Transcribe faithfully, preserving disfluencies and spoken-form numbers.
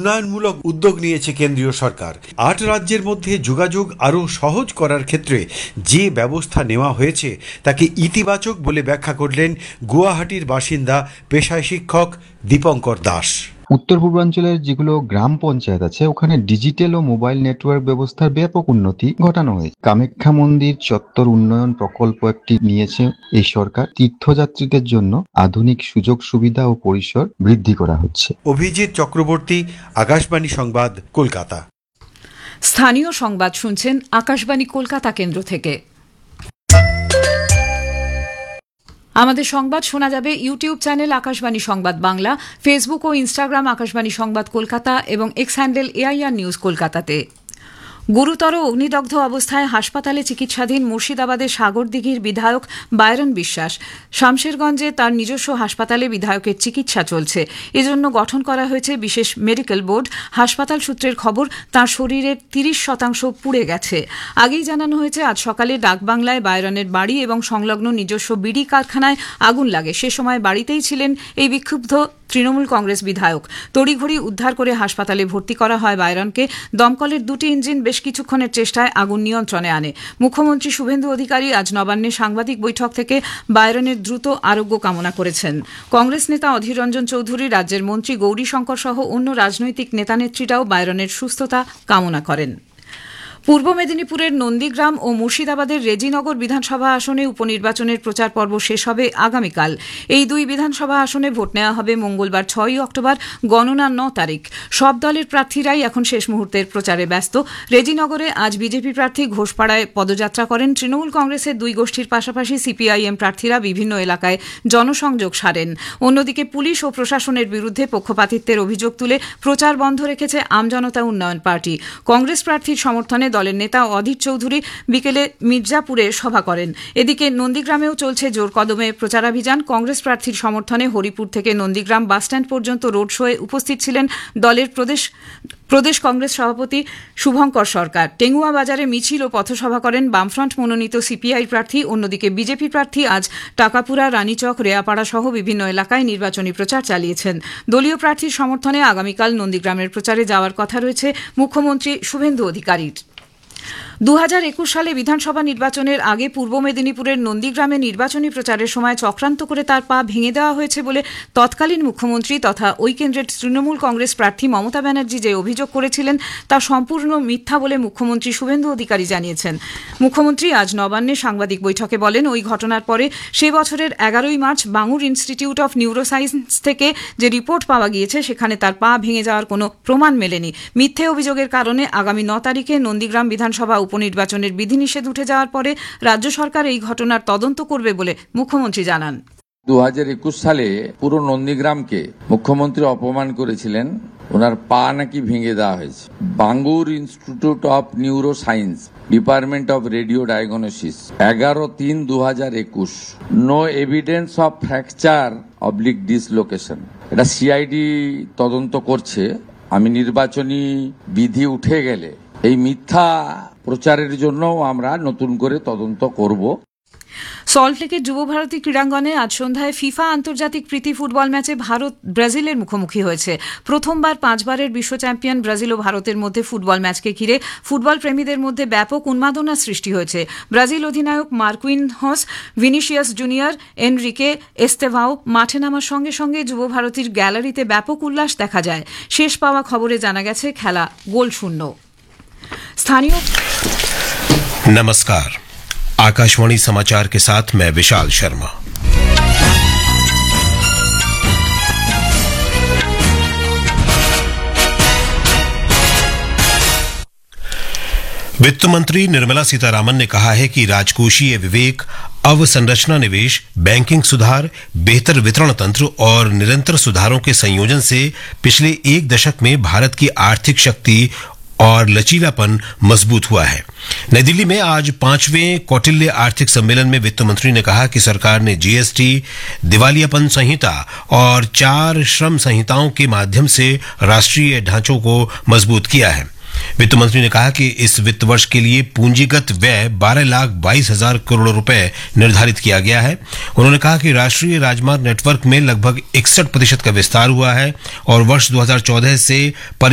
উন্নয়নমূলক উদ্যোগ নিয়েছে কেন্দ্রীয় সরকার। আট রাজ্যের মধ্যে যোগাযোগ আরও সহজ করার ক্ষেত্রে যে ব্যবস্থা নেওয়া হয়েছে তাকে ইতিবাচক বলে ব্যাখ্যা করলেন গুয়াহাটির বাসিন্দা পেশায় শিক্ষক দীপঙ্কর দাস। উত্তর পূর্বাঞ্চলের যেগুলো গ্রাম পঞ্চায়েত আছে ওখানে ডিজিটাল ও মোবাইল নেটওয়ার্ক ব্যবস্থার ব্যাপক উন্নতি ঘটানো হয়েছে। কামাখ্যা মন্দির চত্বর উন্নয়ন প্রকল্প একটি নিয়েছে এই সরকার। তীর্থযাত্রীদের জন্য আধুনিক সুযোগ সুবিধা ও পরিসর বৃদ্ধি করা হচ্ছে। অভিজিৎ চক্রবর্তী, আকাশবাণী সংবাদ, কলকাতা। স্থানীয় সংবাদ শুনছেন আকাশবাণী কলকাতা কেন্দ্র থেকে। আমাদের সংবাদ শোনা যাবে ইউটিউব চ্যানেল আকাশবাণী সংবাদ বাংলা, ফেসবুক ও ইনস্টাগ্রাম আকাশবাণী সংবাদ কলকাতা এবং এক্স হ্যান্ডেল এআইআর নিউজ কলকাতাতে। গুরুতর অগ্নিদগ্ধ অবস্থায় হাসপাতালে চিকিৎসাধীন মুর্শিদাবাদের সাগরদিঘির বিধায়ক বায়রন বিশ্বাস। শামশেরগঞ্জে তার নিজস্ব হাসপাতালে বিধায়কের চিকিৎসা চলছে। এজন্য গঠন করা হয়েছে বিশেষ মেডিকেল বোর্ড। হাসপাতাল সূত্রের খবর, তাঁর শরীরের তিরিশ শতাংশ পুড়ে গেছে। আগেই জানানো হয়েছে আজ সকালে ডাকবাংলায় বায়রনের বাড়ি এবং সংলগ্ন নিজস্ব বিড়ি কারখানায় আগুন লাগে। সে সময় বাড়িতেই ছিলেন এই বিক্ষুব্ধ তৃণমূল কংগ্রেস বিধায়ক। তড়িঘড়ি উদ্ধার করে হাসপাতালে ভর্তি করা হয় বায়রনকে। দমকলের দুটি ইঞ্জিন বেশ কিছুক্ষণের চেষ্টায় আগুন নিয়ন্ত্রণে আনে। মুখ্যমন্ত্রী শুভেন্দু অধিকারী আজ নবান্নে সাংবাদিক বৈঠক থেকে বায়রনের দ্রুত আরোগ্য কামনা করেছেন। কংগ্রেস নেতা অধীর রঞ্জন চৌধুরী, রাজ্যের মন্ত্রী গৌরীশঙ্কর সহ অন্য রাজনৈতিক নেতানেত্রীরাও বায়রনের সুস্থতা কামনা করেন। পূর্ব মেদিনীপুরের নন্দীগ্রাম ও মুর্শিদাবাদের রেজিনগর বিধানসভা আসনে উপনির্বাচনের প্রচার পর্ব শেষ হবে আগামীকাল। এই দুই বিধানসভা আসনে ভোট নেওয়া হবে মঙ্গলবার ছয়ই অক্টোবর, গণনা ন তারিখ। সব দলের প্রার্থীরাই এখন শেষ মুহূর্তের প্রচারে ব্যস্ত। রেজিনগরে আজ বিজেপি প্রার্থী ঘোষপাড়ায় পদযাত্রা করেন। তৃণমূল কংগ্রেসের দুই গোষ্ঠীর পাশাপাশি সিপিআইএম প্রার্থীরা বিভিন্ন এলাকায় জনসংযোগ সারেন। অন্যদিকে পুলিশ ও প্রশাসনের বিরুদ্ধে পক্ষপাতিত্বের অভিযোগ তুলে প্রচার বন্ধ রেখেছে আমজনতা উন্নয়ন পার্টি। কংগ্রেস প্রার্থীর সমর্থনে দলের নেতা অধীর চৌধুরী বিকেলে মির্জাপুরে সভা করেন। এদিকে নন্দীগ্রামেও চলছে জোর কদমে প্রচারাভিযান। কংগ্রেস প্রার্থীর সমর্থনে হরিপুর থেকে নন্দীগ্রাম বাসস্ট্যান্ড পর্যন্ত রোড শোয়ে উপস্থিত ছিলেন দলের প্রদেশ প্রদেশ কংগ্রেস সভাপতি শুভঙ্কর সরকার। টেঙ্গুয়া বাজারে মিছিল ও পথসভা করেন বামফ্রন্ট মনোনীত সিপিআই প্রার্থী। অন্যদিকে বিজেপি প্রার্থী আজ টাকাপুরা, রানীচক, রেয়াপাড়া সহ বিভিন্ন এলাকায় নির্বাচনী প্রচার চালিয়েছেন। দলীয় প্রার্থীর সমর্থনে আগামীকাল নন্দীগ্রামের প্রচারে যাওয়ার কথা রয়েছে মুখ্যমন্ত্রী শুভেন্দু অধিকারীর। দু হাজার একুশ সালে বিধানসভা নির্বাচনের আগে পূর্ব মেদিনীপুরের নন্দীগ্রামে নির্বাচনী প্রচারের সময় চক্রান্ত করে তার পা ভেঙে দেওয়া হয়েছে বলে তৎকালীন মুখ্যমন্ত্রী তথা ওই কেন্দ্রের তৃণমূল কংগ্রেস প্রার্থী মমতা ব্যানার্জি যে অভিযোগ করেছিলেন তা সম্পূর্ণ মিথ্যা বলে মুখ্যমন্ত্রী শুভেন্দু অধিকারী জানিয়েছেন। মুখ্যমন্ত্রী আজ নবান্নে সাংবাদিক বৈঠকে বলেন, ওই ঘটনার পরে সে বছরের এগারোই March Bangur institute of neuroscience থেকে যে রিপোর্ট পাওয়া গিয়েছে সেখানে তার পা ভেঙে যাওয়ার কোনো প্রমাণ মেলেনি। মিথ্যে অভিযোগের কারণে আগামী ন তারিখে নন্দীগ্রাম বিধানসভা উপনির্বাচনের বিধিনিষেধ উঠে যাওয়ার পরে রাজ্য সরকার এই ঘটনার তদন্ত করবে বলে মুখ্যমন্ত্রী জানান। দু হাজার একুশ সালে পুরো নন্দীগ্রামকে মুখ্যমন্ত্রী অপমান করেছিলেন। ওনার পা নাকি ভেঙে দেওয়া হয়েছে। Bangur institute of neuro science, department of radio diagnosis, এগারো তিন দু হাজার একুশ, no evidence of fracture oblique dislocation. এটা সিআইডি তদন্ত করছে। আমি নির্বাচনী বিধি উঠে গেলে এই মিথ্যা প্রচারের জন্য আমরা নতুন করে তদন্ত করব। সল্টলেকের যুবভারতী ক্রীড়াঙ্গনে আজ সন্ধ্যায় ফিফা আন্তর্জাতিক প্রীতি ফুটবল ম্যাচে ভারত ব্রাজিলের মুখোমুখি হয়েছে। প্রথমবার পাঁচবারের বিশ্ব চ্যাম্পিয়ন ব্রাজিল ও ভারতের মধ্যে ফুটবল ম্যাচকে ঘিরে ফুটবল প্রেমীদের মধ্যে ব্যাপক উন্মাদনা সৃষ্টি হয়েছে। ব্রাজিল অধিনায়ক মার্কুইনহস, ভিনিসিয়াস জুনিয়র, এনরিকে এস্তেভাও মাঠে নামার সঙ্গে সঙ্গে যুবভারতীর গ্যালারিতে ব্যাপক উল্লাস দেখা যায়। শেষ পাওয়া খবরে জানা গেছে খেলা গোল শূন্য। स्थानीय नमस्कार, आकाशवाणी समाचार के साथ मैं विशाल शर्मा। वित्त मंत्री निर्मला सीतारामन ने कहा है कि राजकोषीय विवेक, अवसंरचना निवेश, बैंकिंग सुधार, बेहतर वितरण तंत्र और निरंतर सुधारों के संयोजन से पिछले एक दशक में भारत की आर्थिक शक्ति और लचीलापन मजबूत हुआ है। नई दिल्ली में आज पांचवें कौटिल्य आर्थिक सम्मेलन में वित्त मंत्री ने कहा कि सरकार ने जीएसटी, दिवालियापन संहिता और चार श्रम संहिताओं के माध्यम से राष्ट्रीय ढांचों को मजबूत किया है। वित्त मंत्री ने कहा कि इस वित्त वर्ष के लिए पूंजीगत व्यय बारह लाख बाईस हजार करोड़ रुपए निर्धारित किया गया है। उन्होंने कहा कि राष्ट्रीय राजमार्ग नेटवर्क में लगभग इकसठ प्रतिशत का विस्तार हुआ है और वर्ष दो हजार चौदह से